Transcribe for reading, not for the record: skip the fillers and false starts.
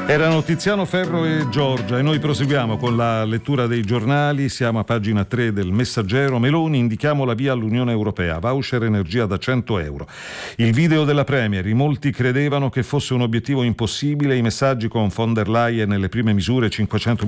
Erano Tiziano Ferro e Giorgia e noi proseguiamo con la lettura dei giornali. Siamo a pagina 3 del Messaggero. Meloni, indichiamo la via all'Unione Europea, voucher energia da 100 euro. Il video della Premier, in molti credevano che fosse un obiettivo impossibile, i messaggi con von der Leyen e le prime misure 500